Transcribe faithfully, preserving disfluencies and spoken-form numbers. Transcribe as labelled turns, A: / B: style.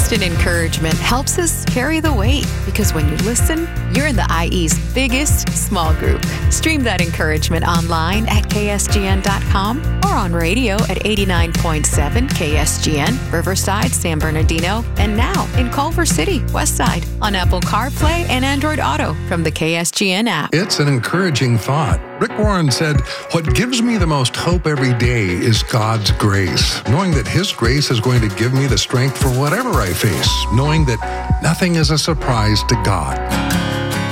A: Constant encouragement helps us carry the weight because when you listen, you're in the I E's biggest small group. Stream that encouragement online at K S G N dot com or on radio at eighty-nine point seven K S G N, Riverside, San Bernardino, and now in Culver City, Westside, on Apple CarPlay and Android Auto from the K S G N app.
B: It's an encouraging thought. Rick Warren said, "What gives me the most hope every day is God's grace. Knowing that His grace is going to give me the strength for whatever I face. Knowing that nothing is a surprise to God."